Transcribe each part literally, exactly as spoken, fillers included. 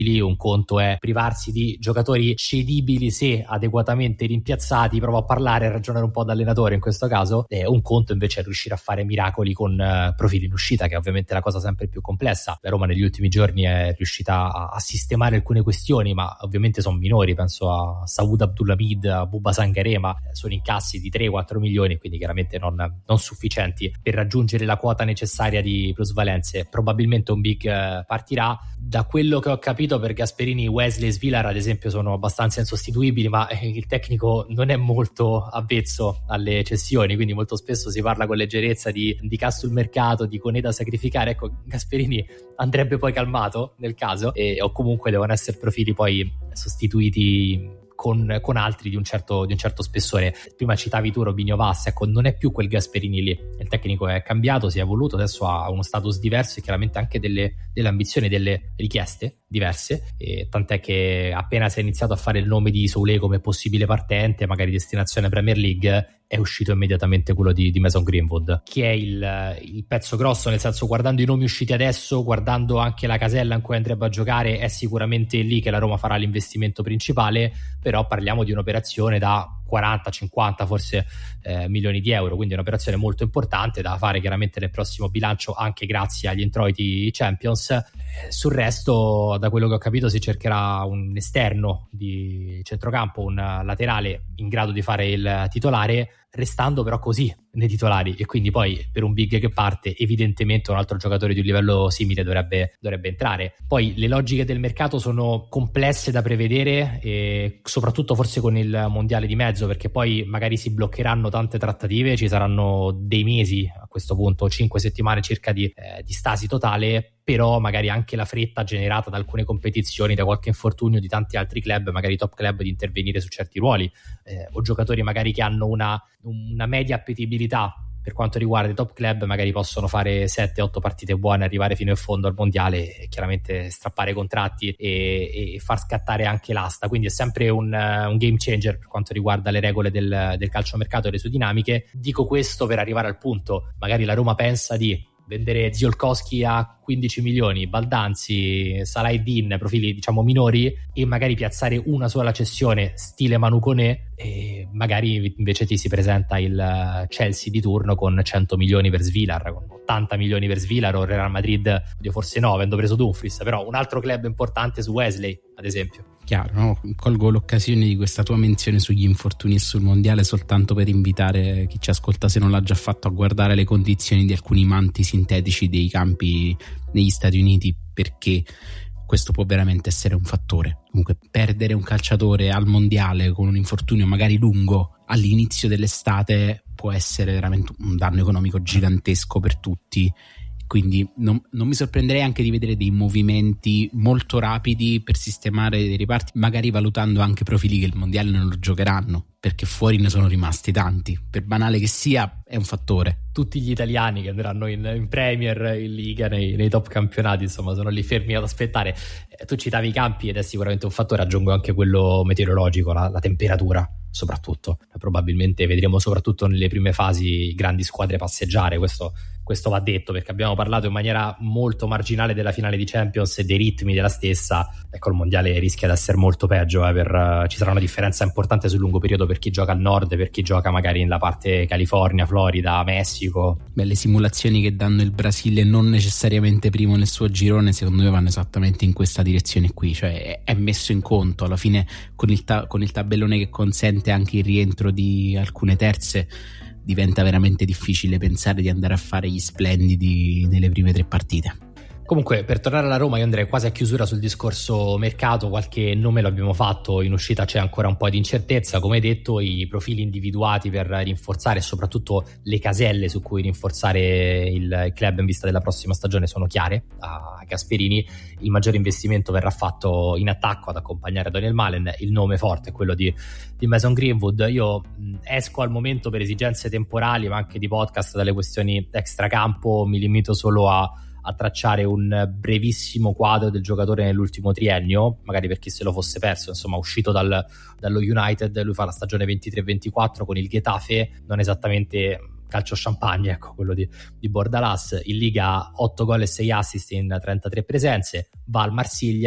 un conto è privarsi di giocatori cedibili se adeguatamente rimpiazzati, provo a parlare e ragionare un po' da allenatore in questo caso, e un conto invece è riuscire a fare miracoli con uh, profili in uscita, che è ovviamente la cosa sempre più complessa. La Roma negli ultimi giorni è riuscita a, a sistemare alcune questioni, ma ovviamente sono minori, penso a Saud Abdulhamid, a Buba Sangaré, ma sono incassi di tre quattro milioni, quindi chiaramente non, non sufficienti per raggiungere la quota necessaria di plusvalenze. Probabilmente un big uh, partirà. Da quello che ho capito, per Gasperini Wesley e Svilar ad esempio sono abbastanza insostituibili, ma il tecnico non è molto avvezzo alle cessioni, quindi molto spesso si parla con leggerezza di, di cash sul mercato, di conete da sacrificare. Ecco, Gasperini andrebbe poi calmato nel caso, e, o comunque devono essere profili poi sostituiti Con, con altri di un certo di un certo spessore. Prima citavi tu Robinho Vaz, ecco, non è più quel Gasperini lì, il tecnico è cambiato, si è evoluto, adesso ha uno status diverso e chiaramente anche delle, delle ambizioni, delle richieste diverse, e tant'è che appena si è iniziato a fare il nome di Soulé come possibile partente, magari destinazione Premier League, è uscito immediatamente quello di, di Mason Greenwood, che è il, il pezzo grosso, nel senso, guardando i nomi usciti adesso, guardando anche la casella in cui andrebbe a giocare, è sicuramente lì che la Roma farà l'investimento principale, però parliamo di un'operazione da quaranta cinquanta forse eh, milioni di euro, quindi è un'operazione molto importante da fare chiaramente nel prossimo bilancio, anche grazie agli introiti Champions. Eh, sul resto, da quello che ho capito, si cercherà un esterno di centrocampo, un laterale in grado di fare il titolare, restando però così nei titolari, e quindi poi per un big che parte evidentemente un altro giocatore di un livello simile dovrebbe, dovrebbe entrare. Poi le logiche del mercato sono complesse da prevedere, e soprattutto forse con il mondiale di mezzo, perché poi magari si bloccheranno tante trattative, ci saranno dei mesi a questo punto, cinque settimane circa di, eh, di stasi totale, però magari anche la fretta generata da alcune competizioni, da qualche infortunio di tanti altri club, magari top club, di intervenire su certi ruoli, eh, o giocatori magari che hanno una, una media appetibilità per quanto riguarda i top club, magari possono fare sette otto partite buone, arrivare fino in fondo al mondiale e chiaramente strappare contratti e, e far scattare anche l'asta. Quindi è sempre un, un game changer per quanto riguarda le regole del, del calciomercato e le sue dinamiche. Dico questo per arrivare al punto, magari la Roma pensa di vendere Ziolkowski a quindici milioni, Baldanzi, Salahdin, profili diciamo minori, e magari piazzare una sola cessione stile Manu Koné, e magari invece ti si presenta il Chelsea di turno con cento milioni per Svilar, con ottanta milioni per Svilar, o Real Madrid, oddio, forse no, avendo preso Dumfries, però un altro club importante su Wesley ad esempio. Chiaro, no? Colgo l'occasione di questa tua menzione sugli infortuni e sul mondiale soltanto per invitare chi ci ascolta, se non l'ha già fatto, a guardare le condizioni di alcuni manti sintetici dei campi negli Stati Uniti, perché questo può veramente essere un fattore. Comunque perdere un calciatore al mondiale con un infortunio magari lungo all'inizio dell'estate può essere veramente un danno economico gigantesco per tutti. Quindi non, non mi sorprenderei anche di vedere dei movimenti molto rapidi per sistemare dei riparti, magari valutando anche profili che il mondiale non lo giocheranno, perché fuori ne sono rimasti tanti. Per banale che sia, è un fattore. Tutti gli italiani che andranno in, in Premier, in Liga, nei, nei top campionati, insomma, sono lì fermi ad aspettare. Eh, tu citavi i campi ed è sicuramente un fattore, aggiungo anche quello meteorologico, la, la temperatura soprattutto. Probabilmente vedremo soprattutto nelle prime fasi grandi squadre passeggiare, questo questo va detto, perché abbiamo parlato in maniera molto marginale della finale di Champions e dei ritmi della stessa. Ecco, il mondiale rischia di essere molto peggio, eh, per, uh, ci sarà una differenza importante sul lungo periodo per chi gioca al nord, per chi gioca magari nella parte California, Florida, Messico. Beh, le simulazioni che danno il Brasile non necessariamente primo nel suo girone, secondo me vanno esattamente in questa direzione qui, cioè è messo in conto alla fine con il, ta- con il tabellone che consente anche il rientro di alcune terze. Diventa veramente difficile pensare di andare a fare gli splendidi nelle prime tre partite. Comunque, per tornare alla Roma, io andrei quasi a chiusura sul discorso mercato. Qualche nome lo abbiamo fatto, in uscita c'è ancora un po' di incertezza. Come detto, i profili individuati per rinforzare e soprattutto le caselle su cui rinforzare il club in vista della prossima stagione sono chiare a Gasperini. Il maggiore investimento verrà fatto in attacco ad accompagnare Daniel Malen. Il nome forte è quello di, di Mason Greenwood. Io mh, esco al momento per esigenze temporali, ma anche di podcast, dalle questioni extracampo. Mi limito solo a a tracciare un brevissimo quadro del giocatore nell'ultimo triennio, magari per chi se lo fosse perso. Insomma, uscito dal, dallo United, lui fa la stagione ventitré ventiquattro con il Getafe, non esattamente calcio champagne, ecco, quello di, di Bordalas. In Liga otto gol e sei assist in trentatré presenze, va al Marsiglia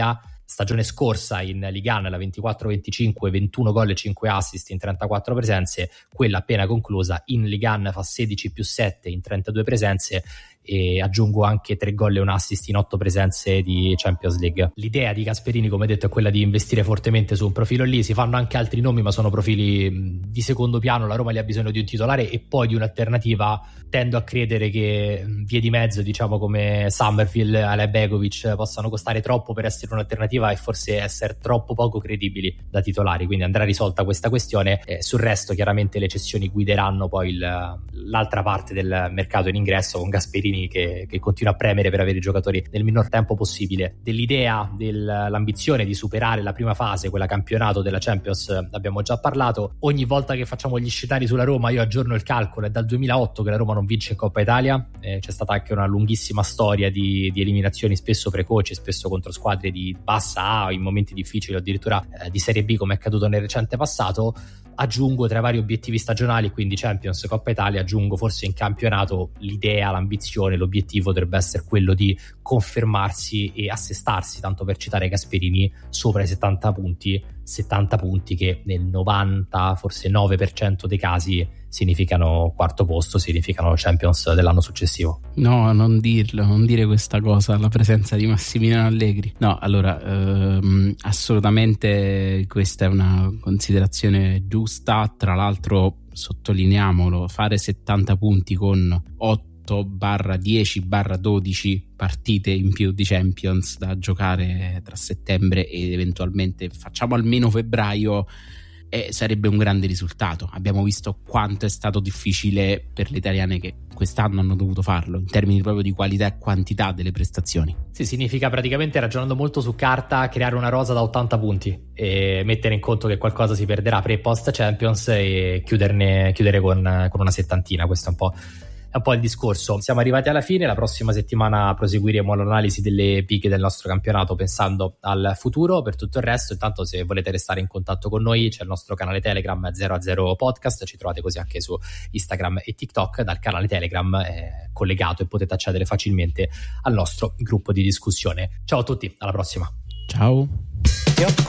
stagione scorsa in Ligue uno, la ventiquattro venticinque, ventuno gol e cinque assist in trentaquattro presenze, quella appena conclusa in Ligue uno fa sedici più sette in trentadue presenze, e aggiungo anche tre gol e un assist in otto presenze di Champions League. L'idea di Gasperini, come detto, è quella di investire fortemente su un profilo lì. Si fanno anche altri nomi, ma sono profili di secondo piano. La Roma li ha bisogno di un titolare e poi di un'alternativa. Tendo a credere che vie di mezzo, diciamo come Summerville, Ale Begovic, possano costare troppo per essere un'alternativa e forse essere troppo poco credibili da titolari, quindi andrà risolta questa questione. Eh, sul resto chiaramente le cessioni guideranno poi il, l'altra parte del mercato in ingresso, con Gasperini Che, che continua a premere per avere i giocatori nel minor tempo possibile. Dell'idea, dell'ambizione di superare la prima fase, quella campionato della Champions, abbiamo già parlato. Ogni volta che facciamo gli scenari sulla Roma io aggiorno il calcolo, è dal duemilaotto che la Roma non vince in Coppa Italia. Eh, c'è stata anche una lunghissima storia di, di eliminazioni spesso precoci, spesso contro squadre di bassa A, in momenti difficili o addirittura eh, di Serie B, come è accaduto nel recente passato. Aggiungo tra i vari obiettivi stagionali, quindi Champions, Coppa Italia, aggiungo forse in campionato l'idea, l'ambizione, l'obiettivo dovrebbe essere quello di confermarsi e assestarsi, tanto per citare Gasperini, sopra i settanta punti, settanta punti che nel novanta, forse nove per cento dei casi significano quarto posto, significano Champions dell'anno successivo. No, non dirlo, non dire questa cosa alla presenza di Massimiliano Allegri. No, allora ehm, assolutamente questa è una considerazione giusta. Tra l'altro, sottolineiamolo, fare settanta punti con otto dieci dodici partite in più di Champions da giocare tra settembre ed eventualmente facciamo almeno febbraio, eh, sarebbe un grande risultato. Abbiamo visto quanto è stato difficile per le italiane che quest'anno hanno dovuto farlo, in termini proprio di qualità e quantità delle prestazioni. Sì, significa praticamente, ragionando molto su carta, creare una rosa da ottanta punti e mettere in conto che qualcosa si perderà pre e post Champions e chiuderne, chiudere con, con una settantina. Questo è un po' È un po' il discorso. Siamo arrivati alla fine, la prossima settimana proseguiremo l'analisi delle picche del nostro campionato pensando al futuro. Per tutto il resto, intanto, se volete restare in contatto con noi, c'è il nostro canale Telegram zero a zero Podcast, ci trovate così anche su Instagram e TikTok. Dal canale Telegram è collegato e potete accedere facilmente al nostro gruppo di discussione. Ciao a tutti, alla prossima. Ciao.